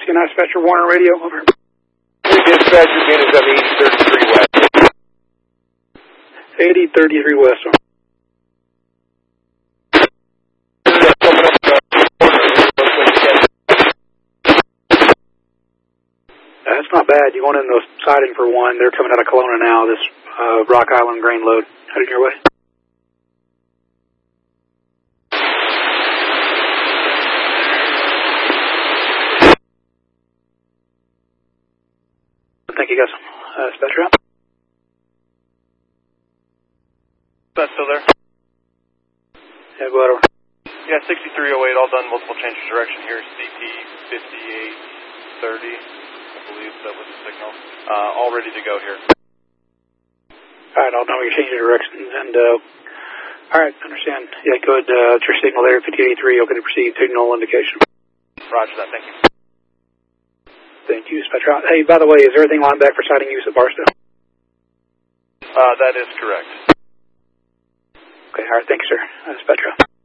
United Spectre Warner Radio, over. Dispatch again is on the 8033 West. 8033 West, over. That's not bad. You're going in the siding for one. They're coming out of Kelowna now, this Rock Island grain load. Heading your way. Thank you, guys. Spectre out. That's still there? Yeah, go ahead, over. Yeah, 6308, all done, multiple change of direction here. CP 5830, I believe that was the signal. All ready to go here. Alright, I'll know you're changing directions, and, alright, understand. Yeah, good, it's your signal there, 5883, okay to proceed, signal indication. Roger that, thank you. Thank you, Spectre out. Hey, by the way, is everything lined back for sighting use at Barstow? That is correct. Okay, alright, thank you, sir. Spectre out.